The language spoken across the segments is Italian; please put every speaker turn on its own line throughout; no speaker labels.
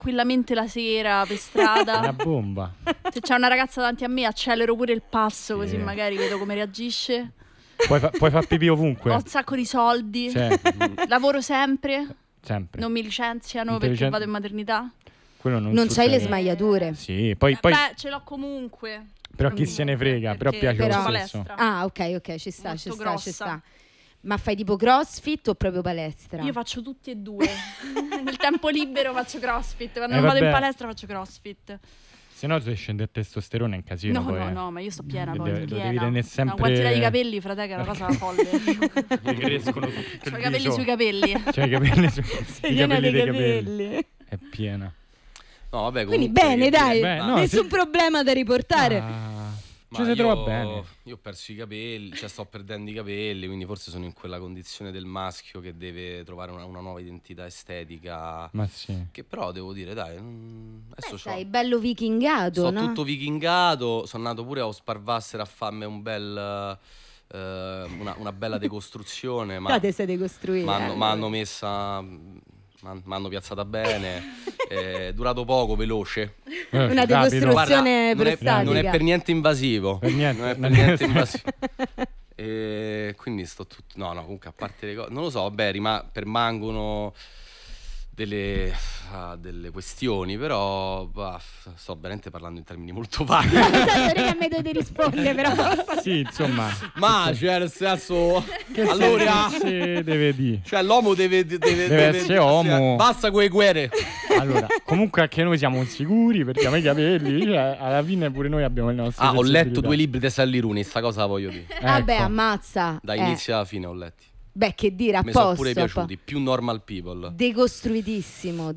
tranquillamente la sera per strada.
Una bomba.
Se c'è una ragazza davanti a me accelero pure il passo, così magari vedo come reagisce.
Puoi far pipì ovunque.
Ho un sacco di soldi.
Sì.
Lavoro sempre.
Sempre.
Non mi licenziano perché vado in maternità.
Quello
non c'hai le smagliature.
Sì, poi
beh, ce l'ho comunque.
Però chi se ne frega, però piace lo stesso.
Ah, ok, ci sta. Ma fai tipo CrossFit o proprio palestra?
Io faccio tutti e due. Nel tempo libero faccio CrossFit, quando non vado in palestra faccio CrossFit.
Se no se scende il testosterone è un casino.
No, ma io sto piena poi.
Lo devi tenere sempre...
Una quantità di capelli, frate, che è una cosa folle.
Mi crescono tutti.
C'ho i capelli sui capelli.
C'ho i capelli sui
Sei piena dei capelli.
È piena.
No, vabbè,
quindi bene, dai, nessun problema da riportare.
Ci si trova bene.
Io ho perso i capelli, sto perdendo i capelli, quindi forse sono in quella condizione del maschio che deve trovare una nuova identità estetica.
Ma sì.
Che però devo dire, dai, adesso
sei bello vichingato,
sono
no?
tutto vichingato, sono andato pure a Osparvasser a farmi un bel... una bella decostruzione. Ma
te sei decostruita.
M'hanno messa... m'hanno piazzata bene, è durato poco, veloce.
Una decostruzione prostatica.
Non è per niente invasivo.
Per niente.
Non è per niente invasivo. E quindi sto tutto... No, comunque a parte le cose... Non lo so, vabbè, permangono delle questioni, però sto veramente parlando in termini molto vaghi.
A me dovete rispondere, però.
Sì, insomma.
Ma cioè, nel senso, allora
deve dire.
Cioè, l'uomo deve
essere uomo.
Basta quelle guerre.
Allora, comunque anche noi siamo insicuri perché a me i capelli, cioè, alla fine pure noi abbiamo i nostri.
Ho letto 2 libri di Sally Rooney, sta cosa la voglio dire.
Vabbè, ammazza.
Da inizio alla fine ho letti.
Beh, che dire, a
posto. Mi sono pure piaciuti, più normal people.
Decostruitissimo.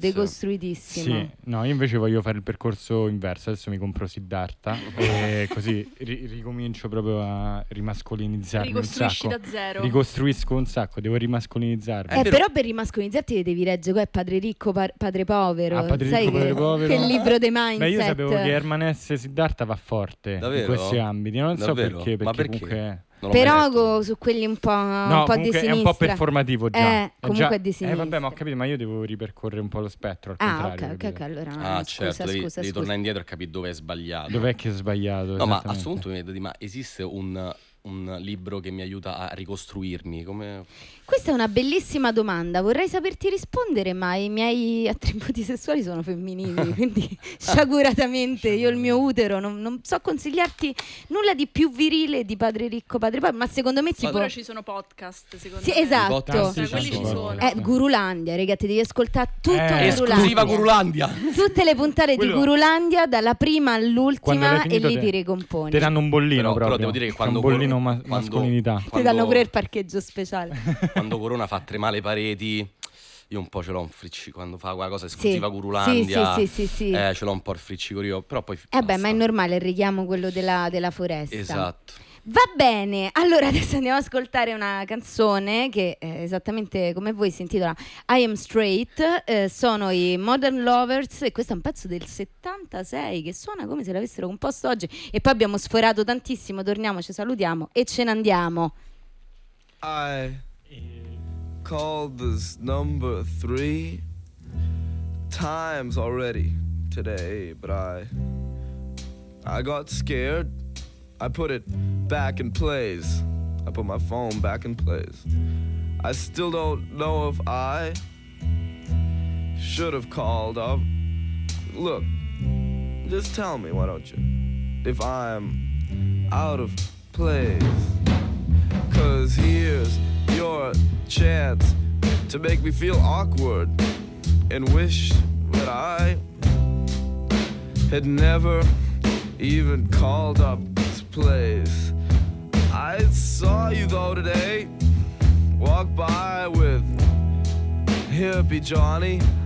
Sì, no, io invece voglio fare il percorso inverso. Adesso mi compro Siddhartha e così ricomincio proprio a rimascolinizzarmi un sacco.
Da zero.
Ricostruisco un sacco, devo rimascolinizzarmi.
Però per rimascolinizzarti devi leggere Padre Ricco, Padre Povero.
Padre Ricco, Padre Povero.
Che libro dei mindset.
Beh, io sapevo che Herman S. Siddhartha va forte.
Davvero?
In questi ambiti. Non so perché.
Ma perché?
Comunque...
Però su quelli un po' di sinistra.
È un po' performativo già.
Comunque è di sinistra.
Vabbè, ma ho capito, ma io devo ripercorrere un po' lo spettro al contrario.
Ok, allora.
Certo, devi tornare indietro e capire dove è sbagliato.
Dov'è che è sbagliato?
No, ma a questo punto mi vedo ma esiste un libro che mi aiuta a ricostruirmi? Come...
Questa è una bellissima domanda, vorrei saperti rispondere, ma i miei attributi sessuali sono femminili, quindi sciaguratamente io il mio utero non so consigliarti nulla di più virile di Padre Ricco, Padre Povero, ma secondo me tipo...
Però ci sono podcast, secondo me.
Sì, esatto.
Quelli ci sono.
Gurulandia, ragazzi, devi ascoltare tutto
esclusiva Gurulandia.
Tutte le puntate di Gurulandia, dalla prima all'ultima, e lì ti ricomponi.
Ti danno un bollino
però devo dire che quando...
Un bollino mascolinità.
Ti danno pure il parcheggio speciale.
Quando Corona fa tremare le pareti, io un po' ce l'ho un friccico quando fa quella cosa esclusiva Gurulandia.
Sì.
Ce l'ho un po' il friccico io, però poi
beh, ma è normale, il richiamo quello della foresta.
Esatto.
Va bene, allora adesso andiamo ad ascoltare una canzone che esattamente come voi si intitola I Am Straight, sono i Modern Lovers e questo è un pezzo del 76 che suona come se l'avessero composto oggi e poi abbiamo sforato tantissimo, torniamo, ci salutiamo e ce ne andiamo.
I called this number 3 times already today, but I got scared. I put it back in place. I put my phone back in place. I still don't know if I should have called up. Look, just tell me, why don't you, if I'm out of place. 'Cause here's your chance to make me feel awkward and wish that I had never even called up this place. I saw you though today, walk by with hippie Johnny.